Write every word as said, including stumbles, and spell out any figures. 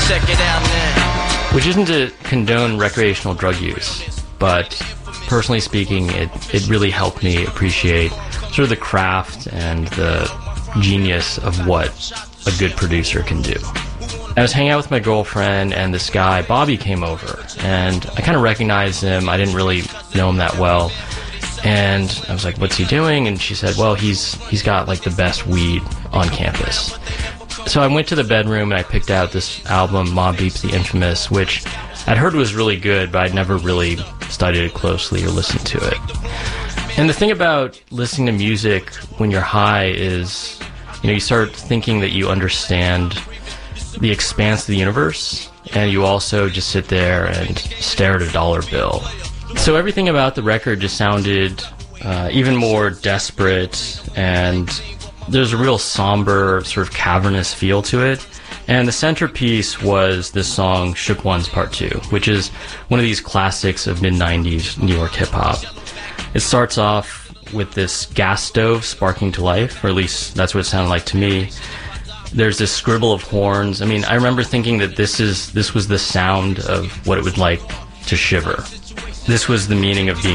check it out now. Which isn't to condone recreational drug use, but personally speaking, it, it really helped me appreciate sort of the craft and the genius of what a good producer can do. I was hanging out with my girlfriend, and this guy, Bobby, came over, and I kind of recognized him. I didn't really know him that well, and I was like, what's he doing? And she said, well, he's he's got like the best weed on campus. So I went to the bedroom and I picked out this album, Mobb Deep's The Infamous, which I'd heard was really good, but I'd never really studied it closely or listened to it. And the thing about listening to music when you're high is, you know, you start thinking that you understand the expanse of the universe, and you also just sit there and stare at a dollar bill. So everything about the record just sounded uh, even more desperate, and there's a real somber, sort of cavernous feel to it. And the centerpiece was this song, Shook Ones Part two, which is one of these classics of mid nineties New York hip-hop. It starts off with this gas stove sparking to life, or at least that's what it sounded like to me. There's this scribble of horns. I mean, I remember thinking that this is this was the sound of what it would like to shiver. This was the meaning of being